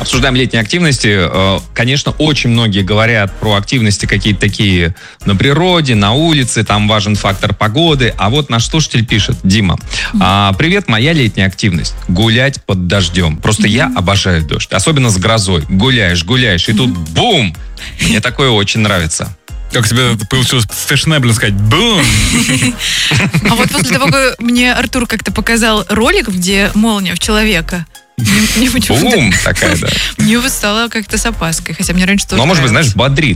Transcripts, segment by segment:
Обсуждаем летние активности. Конечно, очень многие говорят про активности какие-то такие на природе, на улице, там важен фактор погоды. А вот наш слушатель пишет: Дима, привет, моя летняя активность. Гулять под дождем. Просто я обожаю дождь. Особенно с грозой. Гуляешь, и тут бум! Мне такое очень нравится. Как тебе получилось фешнебленно сказать «бум»? А вот после того, как мне Артур как-то показал ролик, где молния в человека, Бум! Такая, да. мне вот стало как-то с опаской, хотя мне раньше тоже Но, может быть, нравилось. знаешь, бодрит.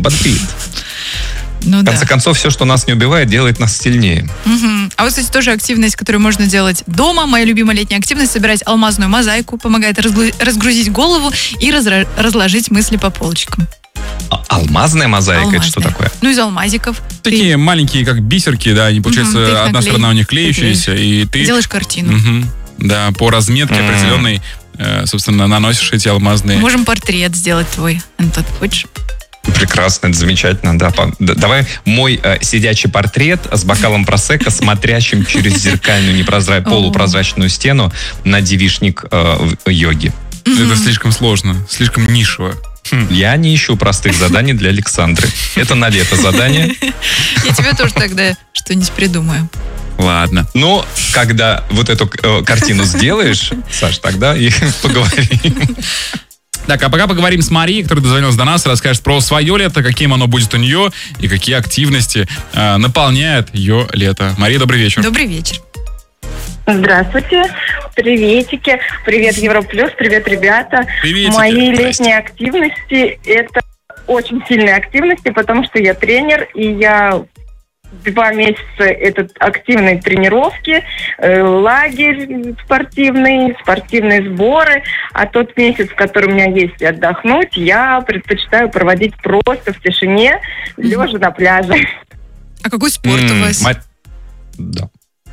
Ну В конце концов, все, что нас не убивает, делает нас сильнее. А вот, кстати, тоже активность, которую можно делать дома. Моя любимая летняя активность — собирать алмазную мозаику, помогает разгрузить голову и разложить мысли по полочкам. Алмазная мозаика, это что такое? Ну, из алмазиков. Такие маленькие, как бисерки, да, они, получается, одна сторона у них клеющаяся, и ты... Делаешь картину. Да, по разметке определенной, собственно, наносишь эти алмазные... Можем портрет сделать твой, Антон, хочешь? Прекрасно, это замечательно, да. Давай мой сидячий портрет с бокалом просекко, смотрящим через зеркальную полупрозрачную стену на девичник йоги. Это слишком сложно, слишком нишево. Я не ищу простых заданий для Александры. Это на лето задание. Я тебе тоже тогда что-нибудь придумаю. Ладно. Но когда вот эту картину сделаешь, Саш, тогда и поговорим. Так, а пока поговорим с Марией, которая дозвонилась до нас, расскажет про свое лето, каким оно будет у нее и какие активности наполняют ее лето. Мария, добрый вечер. Добрый вечер. Здравствуйте, приветики, привет Европлюс, привет, ребята. Приветики. Мои летние активности — это очень сильные активности, потому что я тренер, и я 2 месяца это активные тренировки, лагерь спортивные сборы, а тот месяц, который у меня есть отдохнуть, я предпочитаю проводить просто в тишине, лежа на пляже. А какой спорт у вас? Да.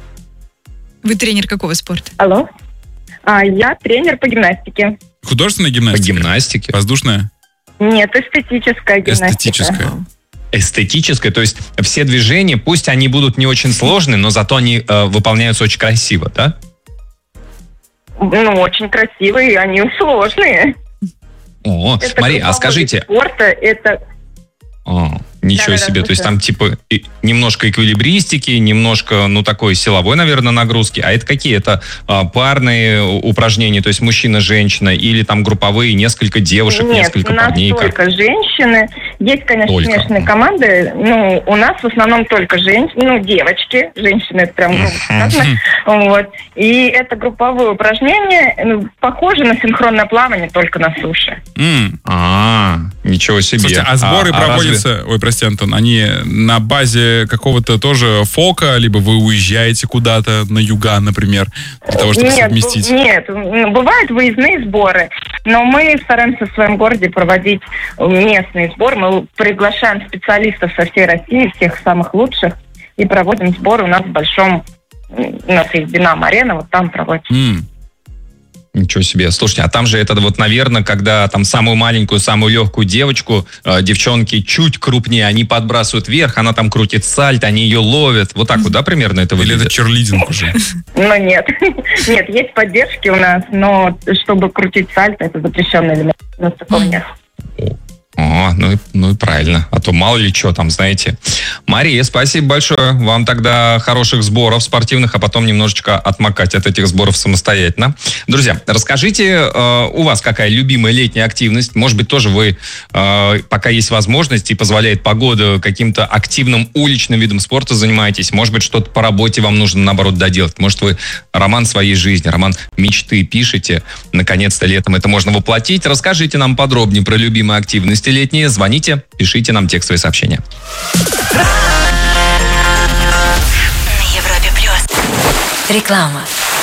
Вы тренер какого спорта? Алло. Я тренер по гимнастике. Художественная По гимнастика? гимнастике? Воздушная? Нет, эстетическая гимнастика. Эстетическая. Эстетическая, то есть все движения, пусть они будут не очень сложные, но зато они выполняются очень красиво, да? Ну, очень красивые, и они сложные. О, Это Мария, а групповой скажите... вид спорта, это... Ничего себе, то есть там типа немножко эквилибристики, немножко, такой силовой, наверное, нагрузки. А это какие? Это парные упражнения, то есть мужчина-женщина, или там групповые, несколько девушек, несколько парней? Нет, у нас только женщины. Есть, конечно, Только. смешанные команды. У нас в основном только женщины, девочки. Женщины, это прям грубо сказано. Вот. И это групповые упражнения, похоже на синхронное плавание, только на суше. Ничего себе. Слушайте, а сборы проводятся, ой, прости, Антон, они на базе какого-то тоже фока, либо вы уезжаете куда-то на юга, например, для того, чтобы совместить? Нет, бывают выездные сборы, но мы стараемся в своем городе проводить местный сбор. Мы приглашаем специалистов со всей России, всех самых лучших, и проводим сборы у нас в большом, у нас есть Динамо-арена, вот там проводится. Ничего себе. Слушайте, а там же это вот, наверное, когда там самую маленькую, самую легкую девочку, девчонки чуть крупнее, они подбрасывают вверх, она там крутит сальто, они ее ловят. Вот так вот, да, примерно это выглядит? Или это черлидинг уже? Нет. Нет, есть поддержки у нас, но чтобы крутить сальто, это запрещенный элемент. У нас такого нет. Ну и правильно. А то мало ли что там, знаете. Мария, спасибо большое. Вам тогда хороших сборов спортивных, а потом немножечко отмокать от этих сборов самостоятельно. Друзья, расскажите, у вас какая любимая летняя активность? Может быть, тоже вы, пока есть возможность и позволяет погода, каким-то активным уличным видом спорта занимаетесь? Может быть, что-то по работе вам нужно, наоборот, доделать? Может, вы роман своей жизни, роман мечты пишете? Наконец-то летом это можно воплотить. Расскажите нам подробнее про любимые активности летние. Звоните, пишите нам текстовые сообщения. На Европе Плюс. Реклама.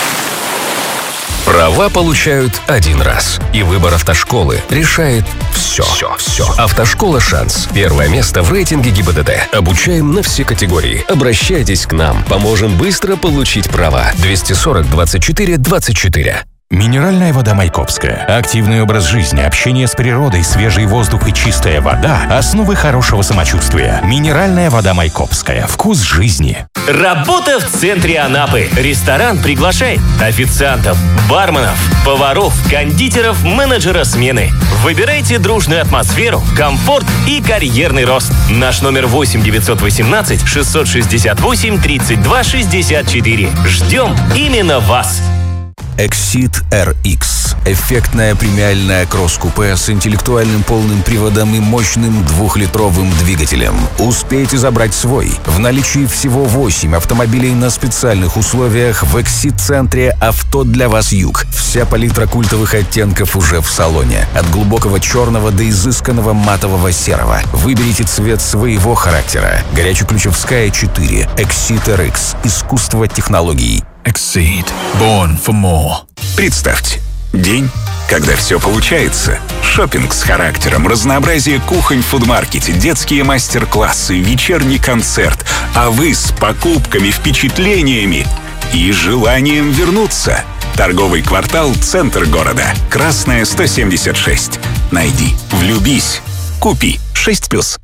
Права получают один раз. И выбор автошколы решает все. Автошкола «Шанс». Первое место в рейтинге ГИБДД. Обучаем на все категории. Обращайтесь к нам. Поможем быстро получить права. 240 24 24. Минеральная вода Майкопская. Активный образ жизни, общение с природой, свежий воздух и чистая вода – основы хорошего самочувствия. Минеральная вода Майкопская. Вкус жизни. Работа в центре Анапы. Ресторан приглашает официантов, барменов, поваров, кондитеров, менеджера смены. Выбирайте дружную атмосферу, комфорт и карьерный рост. Наш номер 8 918 668 32 64. Ждем именно вас. Exit RX. Эффектная премиальная кросс-купе с интеллектуальным полным приводом и мощным 2-литровым двигателем. Успейте забрать свой. В наличии всего 8 автомобилей на специальных условиях в Exit-центре «Авто для вас Юг». Вся палитра культовых оттенков уже в салоне. От глубокого черного до изысканного матового серого. Выберите цвет своего характера. Горячеключевская 4. Exit RX. Искусство технологий. Exceed. Born for more. Представьте, день, когда все получается. Шопинг с характером, разнообразие кухонь в фудмаркете, детские мастер-классы, вечерний концерт, а вы с покупками, впечатлениями и желанием вернуться. Торговый квартал «Центр города». Красная 176. Найди, влюбись, купи. 6+.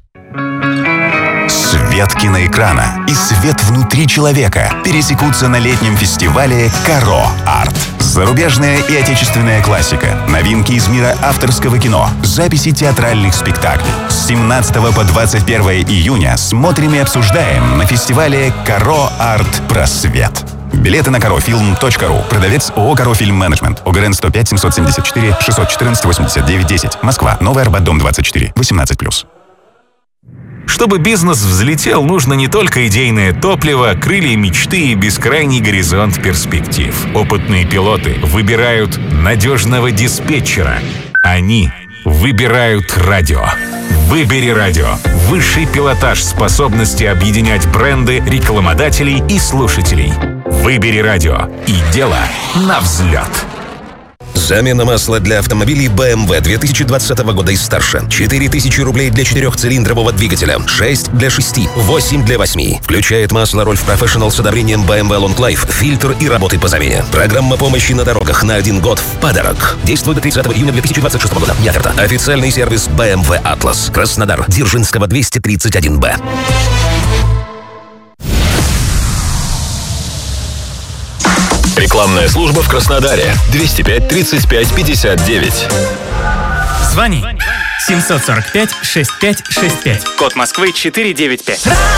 Свет киноэкрана и свет внутри человека пересекутся на летнем фестивале «Каро Арт». Зарубежная и отечественная классика, новинки из мира авторского кино, записи театральных спектаклей. С 17 по 21 июня смотрим и обсуждаем на фестивале «Каро Арт. Просвет». Билеты на karofilm.ru. Продавец ООО «Карофильм Менеджмент». ОГРН 105 774 614 89 10. Москва. Новый Арбат, дом 24. 18+. Чтобы бизнес взлетел, нужно не только идейное топливо, крылья мечты и бескрайний горизонт перспектив. Опытные пилоты выбирают надежного диспетчера. Они выбирают радио. Выбери радио. Высший пилотаж способности объединять бренды, рекламодателей и слушателей. Выбери радио. И дело на взлет. Замена масла для автомобилей BMW 2020 года и старше. 4000 рублей для 4-цилиндрового двигателя. 6 для 6. 8 для 8. Включает масло Rolf Professional с одобрением BMW Long Life, фильтр и работы по замене. Программа помощи на дорогах на 1 год в подарок. Действует до 30 июня 2026 года. Яхерта. Официальный сервис BMW Atlas. Краснодар. Дзержинского 231Б. Рекламная служба в Краснодаре. 205 35 59. Звони 745 6565. Код Москвы 495.